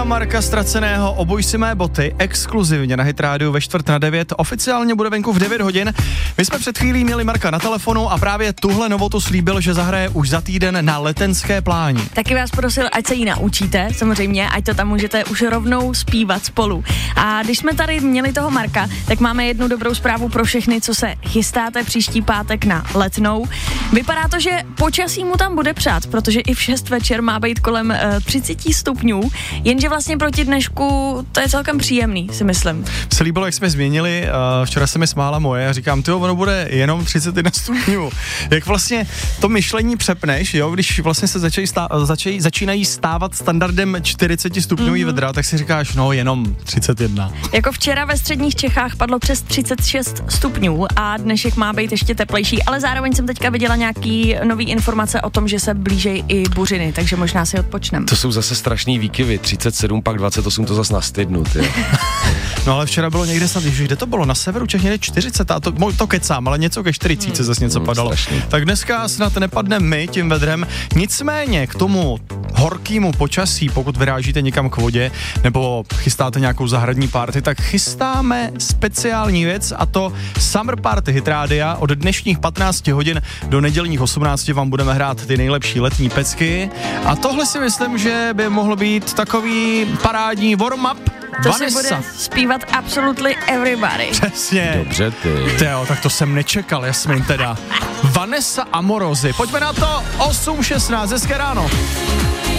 Marka Ztraceného, Obuj si mé boty, exkluzivně na Hit Radio ve 8:45, oficiálně bude venku v 9 hodin. My jsme před chvílí měli Marka na telefonu a právě tuhle novotu slíbil, že zahraje už za týden na Letenské pláni. Taky vás prosil, ať se jí naučíte, samozřejmě, ať to tam můžete už rovnou zpívat spolu. A když jsme tady měli toho Marka, tak máme jednu dobrou zprávu pro všechny, co se chystáte příští pátek na Letnou. Vypadá to, že počasí mu tam bude přát, protože i v 6 večer má být kolem 30 stupňů, jenže vlastně proti dnešku to je celkem příjemný, si myslím. Se líbilo, jak jsme změnili, včera se mi smála moje a říkám, tyjo, ono bude jenom 31 stupňů. Jak vlastně to myšlení přepneš, jo, když vlastně se začínají stávat standardem 40 stupňový vedra, tak si říkáš, no jenom 31. Jako včera ve středních Čechách padlo přes 36 stupňů a dnešek má být ještě teplejší, ale zároveň jsem teďka viděla nějaký nový informace o tom, že se blížejí i buřiny, takže možná si odpočnem. To jsou zase strašný výkyvy, 37, pak 28, to zase nastydnu, ty. No ale včera bylo někde snad, kde to bylo, na severu Čech někde 40, a to kecám, ale něco ke 40 zase něco padalo. Strašný. Tak dneska snad nepadne my tím vedrem, nicméně k tomu horkému počasí, pokud vyrážíte někam k vodě, nebo chystáte nějakou zahradní party, tak chystáme speciální věc, a to Summer Party Hit Rádia. Od dnešních 15 hodin do nedělních 18 vám budeme hrát ty nejlepší letní pecky. A tohle si myslím, že by mohlo být takový parádní warm-up. To Vanessa. se bude zpívat Absolutely Everybody. Přesně. Dobře, ty. Teo, tak to jsem nečekal, Jasmin teda. Vanessa Amorosi. Pojďme na to, 8:16, hezké ráno.